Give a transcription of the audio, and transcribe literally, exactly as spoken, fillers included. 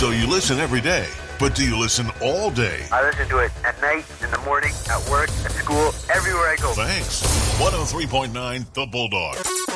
So you listen every day, but do you listen all day? I listen to it at night, in the morning, at work, at school, everywhere I go. Thanks. one oh three point nine The Bulldog.